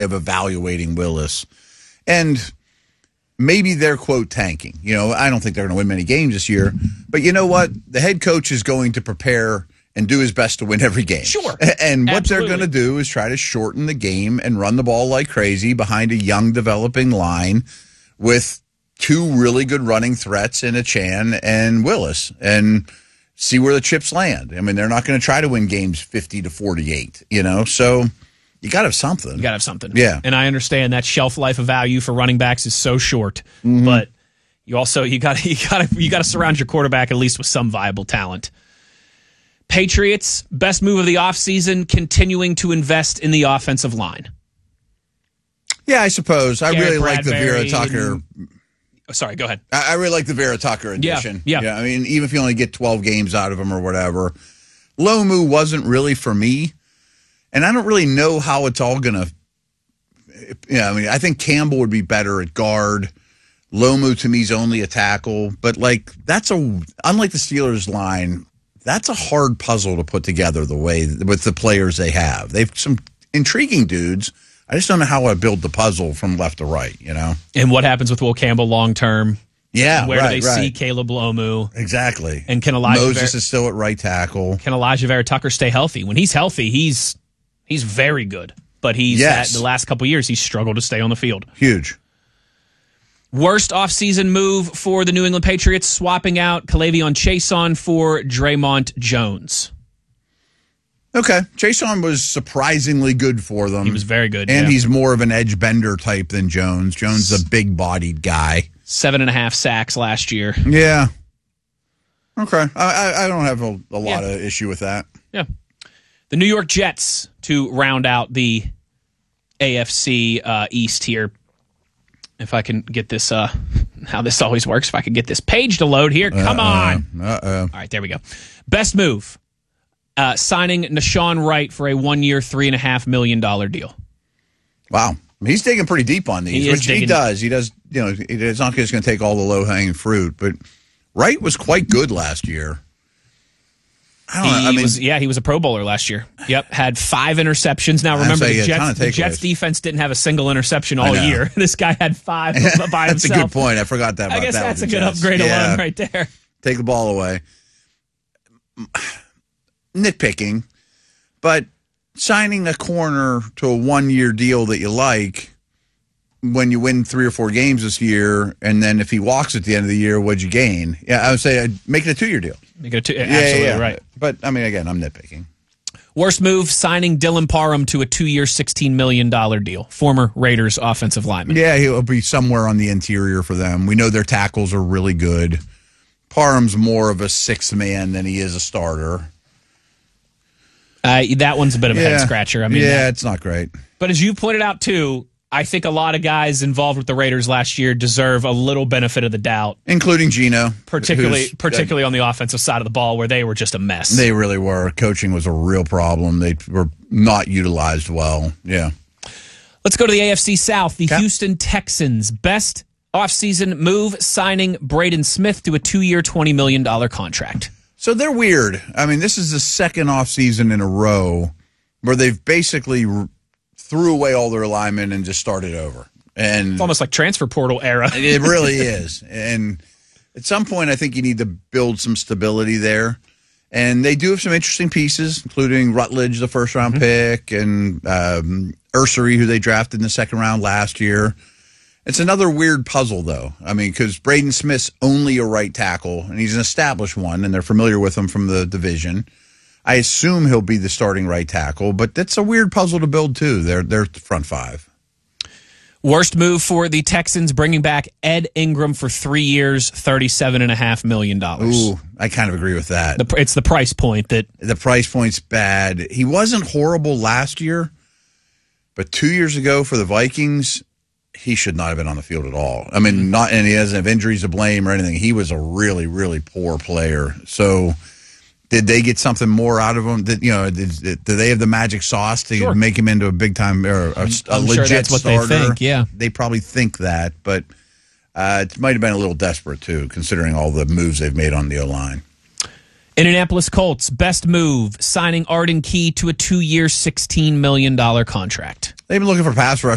of evaluating Willis. And maybe they're, quote, tanking. I don't think they're going to win many games this year. But you know what? The head coach is going to prepare and do his best to win every game. Sure. And what Absolutely. they're going to do is try to shorten the game and run the ball like crazy behind a young developing line with two really good running threats in Achane and Willis, and see where the chips land. I mean, they're not going to try to win games 50-48, so you got to have something. You got to have something. Yeah. And I understand that shelf life of value for running backs is so short, but you also you got to surround your quarterback at least with some viable talent. Patriots, best move of the offseason, continuing to invest in the offensive line. Yeah, I suppose. I Garrett really like the Vera Bradbury Tucker. Sorry, go ahead. I really like the Vera Tucker addition. Yeah. I mean, even if you only get 12 games out of him or whatever. Lomu wasn't really for me, and I don't really know how it's all going to. I mean, I think Campbell would be better at guard. Lomu, to me, is only a tackle. But, unlike the Steelers line, that's a hard puzzle to put together the way with the players they have. They've some intriguing dudes. I just don't know how I build the puzzle from left to right, And what happens with Will Campbell long term? Yeah, Where do they see Caleb Lomu? Exactly. And can Elijah Moses is still at right tackle. Can Elijah Vera Tucker stay healthy? When he's healthy, he's very good. But had the last couple of years, he's struggled to stay on the field. Huge. Worst offseason move for the New England Patriots, swapping out K'Lavon Chaisson for Draymond Jones. Okay. Chaisson was surprisingly good for them. He was very good. And he's more of an edge bender type than Jones. Jones is a big-bodied guy. 7.5 sacks last year. Yeah. Okay. I don't have a lot of issue with that. Yeah. The New York Jets to round out the AFC East here. If I can get this, how this always works, if I can get this page to load here. Come on. All right, there we go. Best move. Signing Nashawn Wright for a 1-year, $3.5 million deal. Wow. He's digging pretty deep on these, which he does. He does, it's not just going to take all the low-hanging fruit, but Wright was quite good last year. He was a Pro Bowler last year. Yep, had 5 interceptions. Now remember, the Jets defense didn't have a single interception all year. This guy had 5 by himself. That's a good point. I forgot that. I guess that's a good upgrade alone right there. Take the ball away. Nitpicking, but signing a corner to a 1-year deal that you like when you win 3 or 4 games this year, and then if he walks at the end of the year, what'd you gain? Yeah, I would say make it a 2-year deal. Make it absolutely right. But, I mean, again, I'm nitpicking. Worst move, signing Dylan Parham to a 2-year, $16 million deal. Former Raiders offensive lineman. Yeah, he'll be somewhere on the interior for them. We know their tackles are really good. Parham's more of a 6th man than he is a starter. That one's a bit of a head-scratcher. I mean, it's not great. But as you pointed out, too, I think a lot of guys involved with the Raiders last year deserve a little benefit of the doubt. Including Gino. Particularly on the offensive side of the ball where they were just a mess. They really were. Coaching was a real problem. They were not utilized well. Yeah. Let's go to the AFC South. The Houston Texans. Best offseason move, signing Braden Smith to a 2-year, $20 million contract. So they're weird. I mean, this is the second offseason in a row where they've basically threw away all their linemen and just started over. And it's almost like transfer portal era. It really is. And at some point, I think you need to build some stability there. And they do have some interesting pieces, including Rutledge, the first-round pick, and Ursery, who they drafted in the second round last year. It's another weird puzzle, though. I mean, because Braden Smith's only a right tackle, and he's an established one, and they're familiar with him from the division. I assume he'll be the starting right tackle, but that's a weird puzzle to build, too. They're front 5. Worst move for the Texans, bringing back Ed Ingram for 3 years, $37.5 million. Ooh, I kind of agree with that. It's the price point that... The price point's bad. He wasn't horrible last year, but 2 years ago for the Vikings, he should not have been on the field at all. I mean, and he doesn't have injuries to blame or anything. He was a really, really poor player. So... did they get something more out of him? Do they have the magic sauce to make him into a big time or a legit that's what starter? They think, yeah. They probably think that, but it might have been a little desperate too, considering all the moves they've made on the O-line. Indianapolis Colts, best move, signing Arden Key to a 2-year, $16 million contract. They've been looking for pass rush